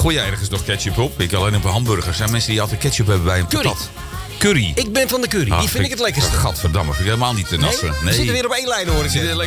Gooi jij ergens nog ketchup op? Ik alleen op een hamburger. Er zijn mensen die altijd ketchup hebben bij een patat. Curry. Ik ben van de curry. Die vind ik het lekkerste. Gadverdamme, vind ik helemaal niet te nassen. Nee? We zitten weer op één lijn, hoor ik.